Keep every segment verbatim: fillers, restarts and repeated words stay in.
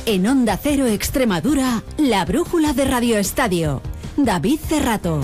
En Onda Cero Extremadura, la brújula de Radio Estadio. David Cerrato.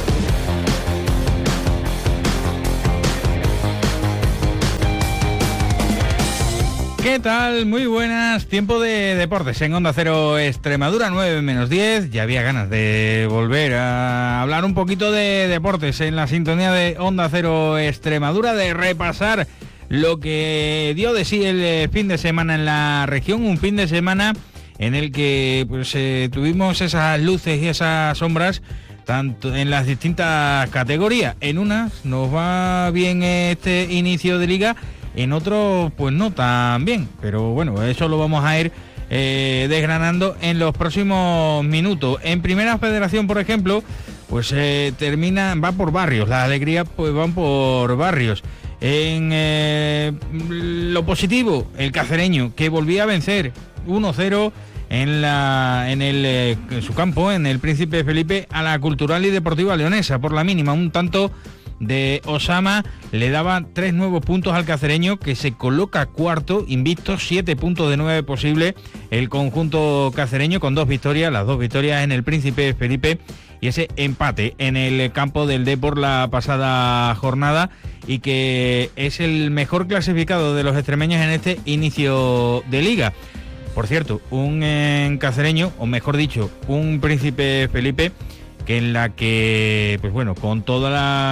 ¿Qué tal? Muy buenas. Tiempo de deportes en Onda Cero Extremadura, nueve menos diez. Ya había ganas de volver a hablar un poquito de deportes en la sintonía de Onda Cero Extremadura, de repasar lo que dio de sí el fin de semana en la región, un fin de semana en el que pues eh, tuvimos esas luces y esas sombras tanto en las distintas categorías. En unas nos va bien este inicio de liga, en otros pues no tan bien, pero bueno, eso lo vamos a ir eh, desgranando en los próximos minutos. En Primera Federación, por ejemplo, pues eh, termina, va por barrios, las alegrías pues van por barrios. En eh, lo positivo, el cacereño, que volvía a vencer uno cero en, la, en, el, eh, en su campo, en el Príncipe Felipe, a la Cultural y Deportiva Leonesa, por la mínima. Un tanto de Osama le daba tres nuevos puntos al cacereño, que se coloca cuarto, invicto, siete puntos de nueve posible el conjunto cacereño, con dos victorias, las dos victorias en el Príncipe Felipe y ese empate en el campo del Depor la pasada jornada, y que es el mejor clasificado de los extremeños en este inicio de liga. Por cierto, un eh, cacereño, o mejor dicho, un Príncipe Felipe, que en la que, pues bueno, con todos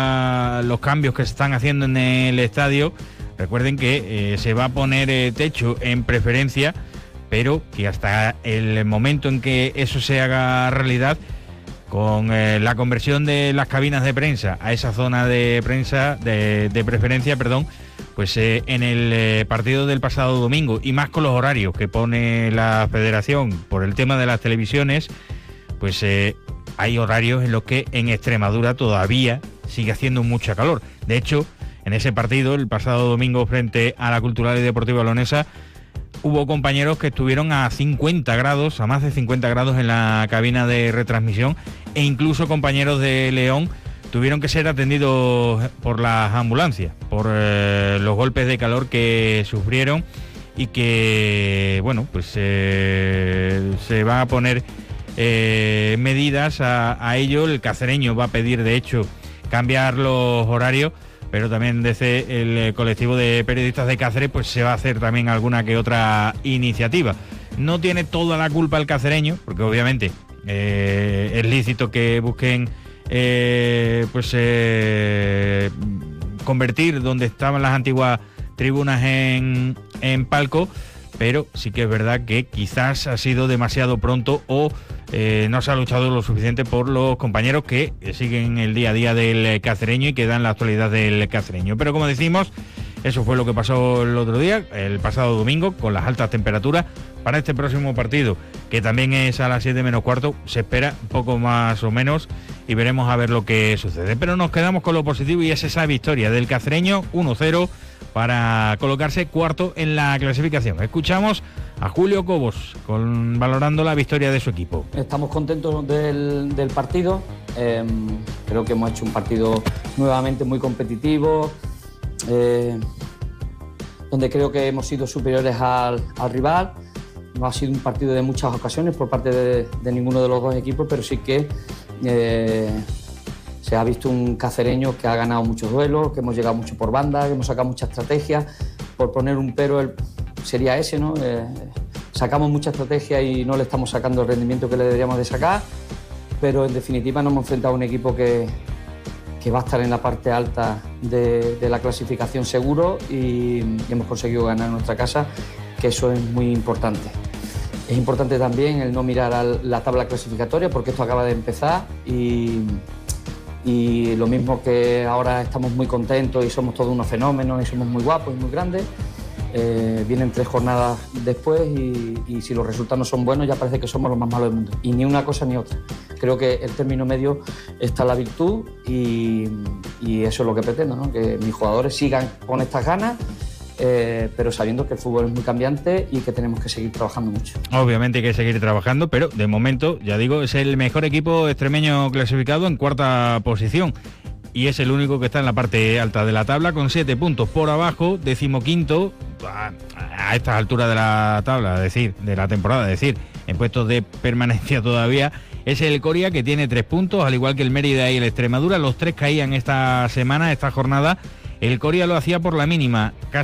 los cambios que se están haciendo en el estadio, recuerden que eh, se va a poner eh, techo en preferencia, pero que hasta el momento en que eso se haga realidad, con eh, la conversión de las cabinas de prensa a esa zona de prensa, de, de preferencia, perdón, pues eh, en el eh, partido del pasado domingo, y más con los horarios que pone la federación por el tema de las televisiones, pues eh, hay horarios en los que en Extremadura todavía sigue haciendo mucha calor. De hecho, en ese partido, el pasado domingo frente a la Cultural y Deportiva Leonesa, hubo compañeros que estuvieron a cincuenta grados, a más de cincuenta grados en la cabina de retransmisión, e incluso compañeros de León tuvieron que ser atendidos por las ambulancias por eh, los golpes de calor que sufrieron, y que, bueno, pues eh, se van a poner eh, medidas a, a ello. El cacereño va a pedir, de hecho, cambiar los horarios, pero también desde el colectivo de periodistas de Cáceres pues se va a hacer también alguna que otra iniciativa. No tiene toda la culpa el cacereño, porque obviamente eh, es lícito que busquen eh, pues eh, convertir donde estaban las antiguas tribunas en, en palco, pero sí que es verdad que quizás ha sido demasiado pronto, o eh, no se ha luchado lo suficiente por los compañeros que siguen el día a día del cacereño y que dan la actualidad del cacereño. Pero como decimos, eso fue lo que pasó el otro día, el pasado domingo, con las altas temperaturas. Para este próximo partido, que también es a las siete menos cuarto, se espera un poco más o menos, y veremos a ver lo que sucede. Pero nos quedamos con lo positivo, y es esa victoria del cacereño uno cero para colocarse cuarto en la clasificación. Escuchamos a Julio Cobos con, valorando la victoria de su equipo. Estamos contentos del, del partido. Eh, creo que hemos hecho un partido nuevamente muy competitivo, eh, donde creo que hemos sido superiores al, al rival. No ha sido un partido de muchas ocasiones por parte de, de ninguno de los dos equipos, pero sí que eh, se ha visto un cacereño que ha ganado muchos duelos, que hemos llegado mucho por banda, que hemos sacado muchas estrategias. Por poner un pero el, sería ese, ¿no? Eh, sacamos mucha estrategia y no le estamos sacando el rendimiento que le deberíamos de sacar, pero en definitiva nos hemos enfrentado a un equipo que, que va a estar en la parte alta de, de la clasificación seguro, y, y hemos conseguido ganar en nuestra casa, que eso es muy importante. Es importante también el no mirar a la tabla clasificatoria, porque esto acaba de empezar, y, y lo mismo que ahora estamos muy contentos y somos todos unos fenómenos y somos muy guapos y muy grandes, eh, vienen tres jornadas después y, y si los resultados no son buenos ya parece que somos los más malos del mundo, y ni una cosa ni otra. Creo que el término medio está la virtud, y, y eso es lo que pretendo, ¿no? Que mis jugadores sigan con estas ganas, Eh, pero sabiendo que el fútbol es muy cambiante y que tenemos que seguir trabajando mucho. Obviamente hay que seguir trabajando, pero de momento, ya digo, es el mejor equipo extremeño clasificado en cuarta posición, y es el único que está en la parte alta de la tabla con siete puntos. Por abajo, decimoquinto, a, a estas alturas de la tabla, es decir, de la temporada, es decir, en puestos de permanencia todavía, es el Coria, que tiene tres puntos, al igual que el Mérida y el Extremadura. Los tres caían esta semana, esta jornada. El Coria lo hacía por la mínima, casi